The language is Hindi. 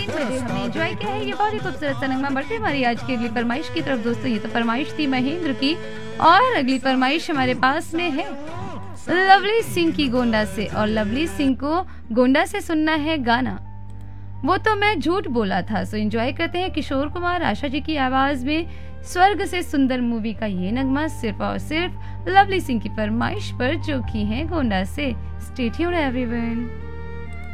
बजे हमने एंजॉय किया है ये बहुत ही खूबसूरत सा नगमा। बढ़ते हमारी आज की अगली फरमाइश की तरफ दोस्तों। ये तो फरमाइश थी महेंद्र की और अगली फरमाइश हमारे पास में है लवली सिंह की गोंडा से। और लवली सिंह को गोंडा से सुनना है गाना वो तो मैं झूठ बोला था। सो एंजॉय करते हैं किशोर कुमार आशा जी की आवाज में स्वर्ग से सुंदर मूवी का ये नगमा सिर्फ और सिर्फ लवली सिंह की फरमाइश पर जो की है गोंडा से। Stay tuned everyone.